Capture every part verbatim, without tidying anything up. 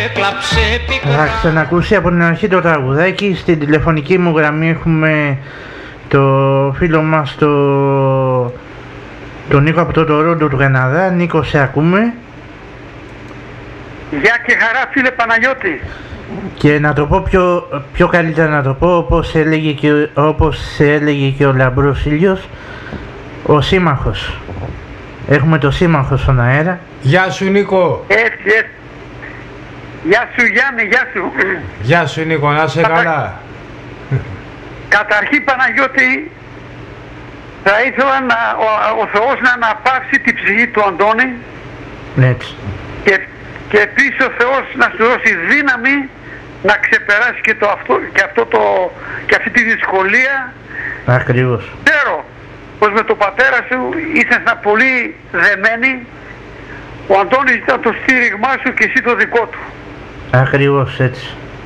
έκλαψε πικρά. Θα ξανακούσει από την αρχή το τραγουδάκι. Στην τηλεφωνική μου γραμμή έχουμε το φίλο μας το... τον Νίκο από το Τορόντο του Καναδά. Νίκο, σε ακούμε. Γεια και χαρά φίλε Παναγιώτη. Και να το πω πιο, πιο καλύτερα να το πω όπως έλεγε και, όπως έλεγε και ο Λαμπρός Ήλιος, ο σύμμαχος. Έχουμε το σύμμαχο στον αέρα. Γεια σου Νίκο. Έτσι, έτσι. Γεια σου Γιάννη, γεια σου. Γεια σου Νίκο, να σε Κατα... καλά. Καταρχήν Παναγιώτη, θα ήθελα να, ο, ο Θεός να αναπαύσει την ψυχή του Αντώνη. Έτσι. Και, και επίσης ο Θεός να σου δώσει δύναμη να ξεπεράσει και, το αυτό, και, αυτό το, και αυτή τη δυσκολία. Ακριβώς. Ξέρω πως με τον πατέρα σου ήσασταν πολύ δεμένοι. Ο Αντώνης ήταν το στήριγμά σου και εσύ το δικό του. Ακριβώς έτσι.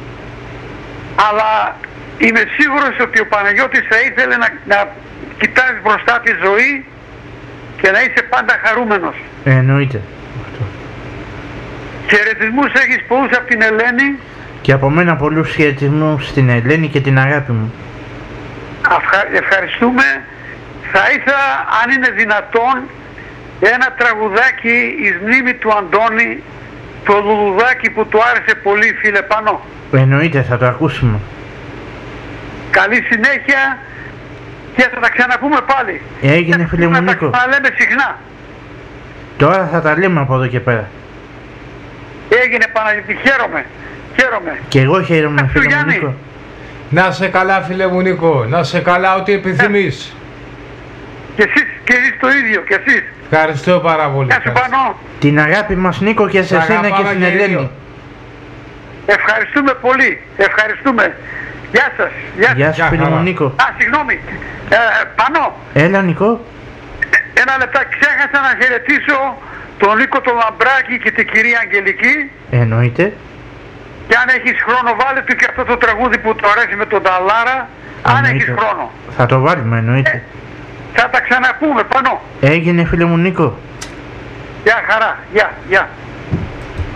Αλλά είμαι σίγουρος ότι ο Παναγιώτης θα ήθελε να, να κοιτάζει μπροστά τη ζωή και να είσαι πάντα χαρούμενος. Εννοείται αυτό. Χαιρετισμούς έχεις πολλούς από την Ελένη. Και από μένα πολλούς χαιρετισμούς στην Ελένη και την αγάπη μου. Ευχα, ευχαριστούμε. Θα ήθελα, αν είναι δυνατόν, ένα τραγουδάκι εις μνήμη του Αντώνη, το λουλουδάκι που του άρεσε πολύ, φίλε Πανώ. Εννοείται, θα το ακούσουμε. Καλή συνέχεια και θα τα ξαναπούμε πάλι. Έγινε φίλε μου Νίκο. Θα τα λέμε συχνά. Τώρα θα τα λέμε από εδώ και πέρα. Έγινε Παναγιώτη, χαίρομαι. Χαίρομαι. Και εγώ χαίρομαι φίλε μου Νίκο. Να σε καλά φίλε μου Νίκο, να σε καλά ό,τι επιθυμείς. Και εσείς, και εσείς το ίδιο, και εσείς. Ευχαριστώ πάρα πολύ. Γεια σου Πανώ. Την αγάπη μας Νίκο και σε εσένα και στην Ελένη. Ευχαριστούμε πολύ. Ευχαριστούμε. Γεια σας. Γεια, Γεια σου φίλε μου Νίκο. Α, συγγνώμη. Ε, Πανώ. Έλα Νίκο. Ένα λεπτά, ξέχασα να χαιρετήσω τον Νίκο τον Λαμπράκη και την κυρία Αγγελική. Εννοείται. Και αν έχεις χρόνο βάλε του και αυτό το τραγούδι που του αρέσει με τον Ταλάρα. Αν έχεις χρόνο. Θα το βάλουμε εννοείται. Ε, θα τα ξαναπούμε Πανώ. Έγινε φίλε μου Νίκο. Γεια χαρά. Γεια. Γεια.